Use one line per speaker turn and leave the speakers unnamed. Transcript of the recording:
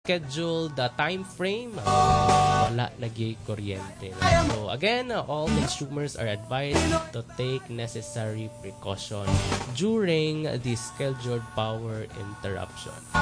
schedule the time frame, wala lagi kuryente. So again, all consumers are advised to take necessary precaution during the scheduled power interruption.